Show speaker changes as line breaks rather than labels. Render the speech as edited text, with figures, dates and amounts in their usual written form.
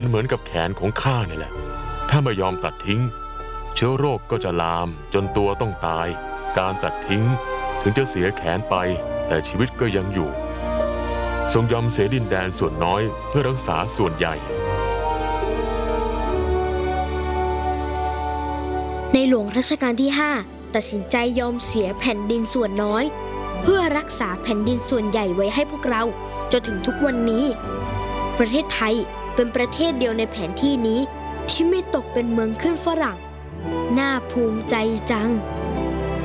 เหมือนกับแขนของข้านี่แหละถ้าไม่ยอมตัดทิ้งเชื้อโรคก็จะลามจนตัวต้องตายการตัดทิ้งถึงจะเสียแขนไปแต่ชีวิตก็ยังอยู่ทรงยอมเสียดินแดนส่วนน้อยเพื่อรักษาส่วนใหญ่
ในหลวงรัชกาลที่ 5ตัดสินใจยอมเสียแผ่นดินส่วนน้อยเพื่อรักษาแผ่นดินส่วนใหญ่ไว้ให้พวกเราจนถึงทุกวันนี้ประเทศไทยเป็นประเทศเดียวในแผนที่นี้ที่ไม่ตกเป็นเมืองขึ้นฝรั่งน่าภูมิใจจัง